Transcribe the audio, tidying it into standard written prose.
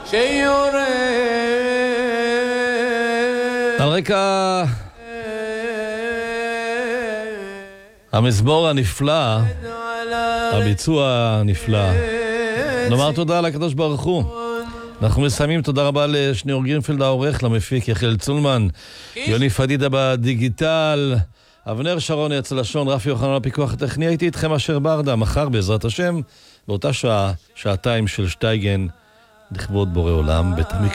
שיורד על רקע המזמור הנפלא, הביצוע הנפלא, נאמר תודה לקדוש ברוך הוא. אנחנו מסיימים, תודה רבה לשניאור גרינפלד העורך, למפיק יחיאל צולמן, יוני פדידה בדיגיטל, אבנר שרון יצא לשון, רפי יוחנן הפיקוח הטכני. הייתי איתכם אשר ברדה, מחר בעזרת השם באותה שעה, שעתיים של שטייגן לכבוד בורא עולם בית המקדש.